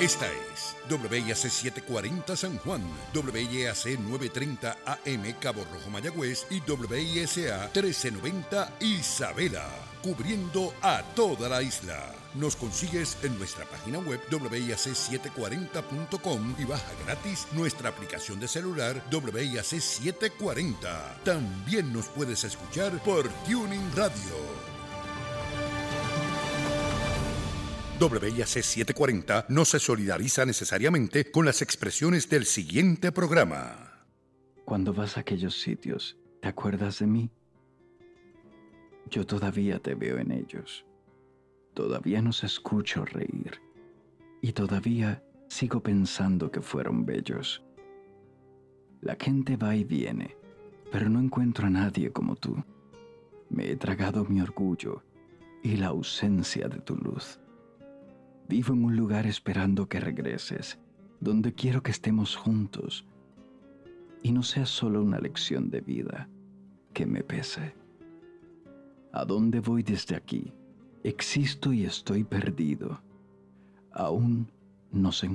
Esta es WIAC 740 San Juan, WIAC 930 AM Cabo Rojo Mayagüez y WISA 1390 Isabela, cubriendo a toda la isla. Nos consigues en nuestra página web WIAC740.com y baja gratis nuestra aplicación de celular WIAC 740. También nos puedes escuchar por Tuning Radio. WIAC 740 no se solidariza necesariamente con las expresiones del siguiente programa. Cuando vas a aquellos sitios, ¿te acuerdas de mí? Yo todavía te veo en ellos. Todavía nos escucho reír. Y todavía sigo pensando que fueron bellos. La gente va y viene, pero no encuentro a nadie como tú. Me he tragado mi orgullo y la ausencia de tu luz. Vivo en un lugar esperando que regreses, donde quiero que estemos juntos y no sea solo una lección de vida que me pese. ¿A dónde voy desde aquí? Existo y estoy perdido. Aún no sé